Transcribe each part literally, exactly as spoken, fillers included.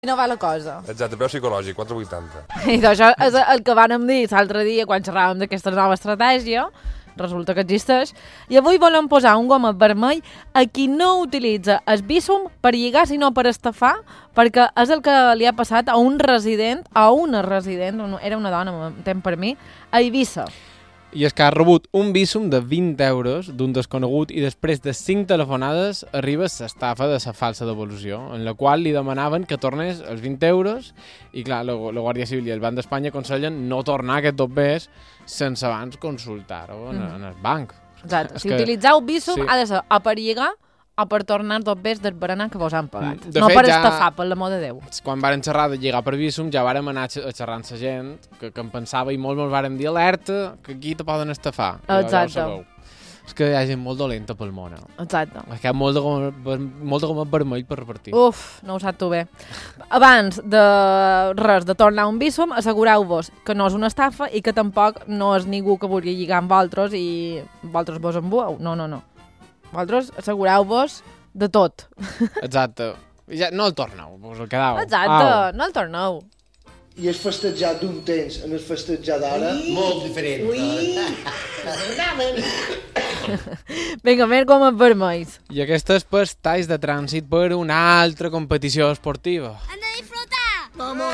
no va la cosa. Exacte, preu psicològic, quatre vuitanta. I això és el que vàrem dir l'altre dia quan xerràvem d'aquesta nova estratègia, resulta que existeix, i avui volem posar un gomet vermell a qui no utilitza el Bizum per lligar, sinó per estafar, perquè és el que li ha passat a un resident, a una resident, era una dona, m'entén per mi, a Eivissa. I és que ha rebut un Bizum de vint euros d'un desconegut i després de cinc telefonades arriba l'estafa de la falsa devolució, en la qual li demanaven que tornés els vint euros i clar, la, la Guàrdia Civil i el Banc d'Espanya aconsellen no tornar aquest dobbers sense abans consultar-ho en, mm. en el banc. Exacte, és si que, utilitzeu Bizum sí. ha de ser o per lligar o per tornar dobbers del berenar que vos han pagat. De no fet, per ja... estafar, per l'amor de Déu. Quan varen xerrar de lligar per Bizum, ja vàrem anar a xerrar amb la gent que, que em pensava i molt molt vàrem dir alerta, que aquí te poden estafar. Exacte. És que hi ha gent molt dolenta pel món. Eh? Exacte. És que hi ha molt de gomet, molt de gomet vermell per repartir. Uf, no ho sap tu bé. Abans de res, de tornar un Bizum, assegureu-vos que no és una estafa i que tampoc no és ningú que vulgui lligar amb vosaltres i vosaltres vos embueu. No, no, no. Vosaltres assegureu-vos de tot. Exacte. Ja, no el torneu, us el quedau. Exacte, Au. no el torneu. I el festejar d'un temps en el festejar d'ara... Molt diferent. Ui! Vinga, més gomes vermells. I aquestes pels talls de trànsit per una altra competició esportiva. ¡Han de disfrutar! Vamos!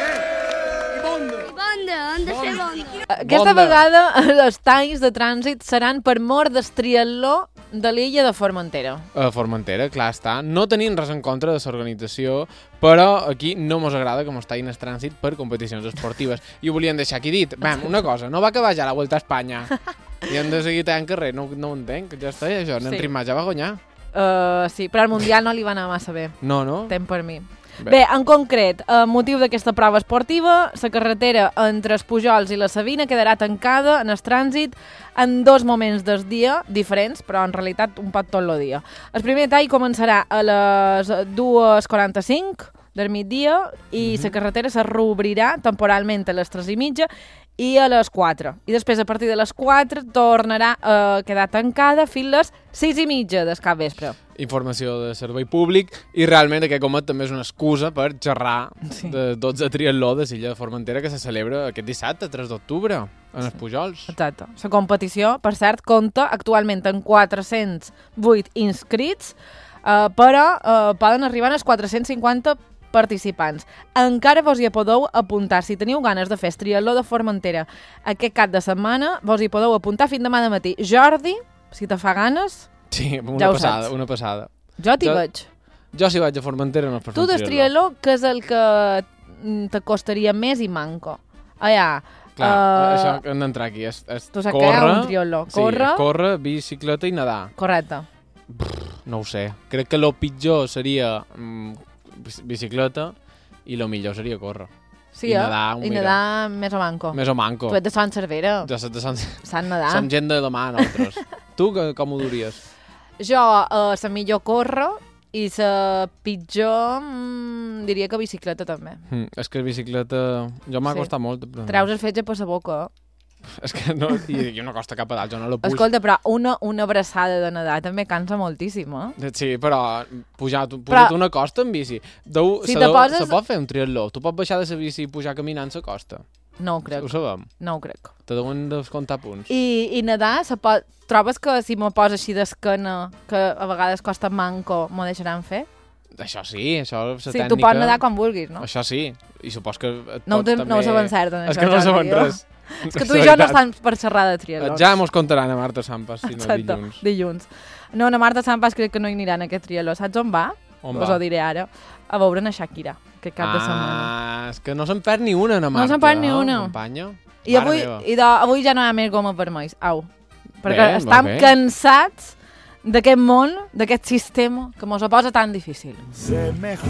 I bonda! I bonda, han de fer bonda. Aquesta Bonda. vegada els talls de trànsit seran per mort del triatló de l'illa de Formentera. A Formentera, clar està. No tenim res en contra de l'organització, però aquí no mos agrada que mos tallin el trànsit per competicions esportives. I ho volien deixar aquí dit. Bam, una cosa, no va acabar ja la Vuelta a Espanya. I hem de seguir tallant carrer, no, no ho entenc. Ja està, això, nen Sí. Rimà ja va guanyar. Uh, sí, però al Mundial no li va anar massa bé. No, no? Tem per mi. Bé. Bé, en concret, a motiu d'aquesta prova esportiva, la carretera entre els Pujols i la Sabina quedarà tancada en el trànsit en dos moments del dia diferents, però en realitat un poc tot el dia. El primer tall començarà a les dues quaranta-cinc del migdia i la carretera se reobrirà temporalment a les tres i mitja i a les quatre. I després, a partir de les quatre, tornarà a quedar tancada fins les sis i mitja del capvespre. Informació de servei públic i realment aquest gomet també és una excusa per xerrar Sí. de dotze triatló de l'illa de Formentera que se celebra aquest dissabte, tres d'octubre, en els Pujols. Exacte. La competició, per cert, compta actualment en quatre-cents vuit inscrits, eh, però eh, poden arribar als quatre-cents cinquanta participants. Encara vos hi podeu apuntar. Si teniu ganes de fer el triatló de Formentera aquest cap de setmana, vos hi podeu apuntar fins demà de matí. Jordi, si te fa ganes, Sí, una Ja ho passada, saps. una passada. jo t'hi Jo- veig. Jo si vaig a Formentera no és per fer Tu un del triatló, que és el que mm, te costaria més i manco. Allà, Clar, eh, això que hem d'entrar aquí. És, és tu saps què és un triatló? Córrer? Sí, córrer, bicicleta i nedar. correcte. No ho sé. Crec que el pitjor seria mm, bici- bicicleta i el millor seria córrer. Sí, I eh? nedar, I mira. nedar més o manco. Més o manco. Tu ets de Sant Cervera. Ja som, som, Sant nedar. som gent de demà, nosaltres. Tu que, com ho duries? Jo, uh, la millor corre i la pitjor mm, diria que bicicleta també. Mm, és que bicicleta... Jo m'ha Sí. costat molt. Però... Treus el fetge per la boca. És que no, i, i no costa cap a dalt, jo no la pujo. Escolta, però una, una abraçada de nedar també cansa moltíssim, eh? Sí, però pujar, pujar Però- una costa en bici. Deu, Si se, te deu, poses- se pot fer un triatló. Tu pots baixar de la bici i pujar caminant la costa. No ho crec, Ho sabem. no ho crec. Te deuen descomptar punts. I, i nedar, se pot... trobes que si me poso així d'esquena, que a vegades costa manco, m'ho deixaran fer? Això sí, això és la Sí, tècnica. tu pots nedar quan vulguis, no? Això sí, i supos que et No ho, pot ten- també... no ho saben cert, en És això, que no Jordi, saben jo. res. És que tu i jo no estem per xerrar de triatlons. Ja mos contaran a Marta Sampas, si no Exacte, dilluns. dilluns. No, na Marta Sampas crec que no hi aniran a aquest triatló. Saps on va? On Us va? ho diré ara. A veure a Shakira, aquest cap ah, de setmana. és que no se'n perd ni una, na Marta. se'n perd ni eh, una. Companya. I Mare avui, meva. i de, avui ja no hi ha més gomes vermells. Au. Perquè Bé, estem molt bé. cansats d'aquest món, d'aquest sistema que mos ho posa tan difícil. C'est mejor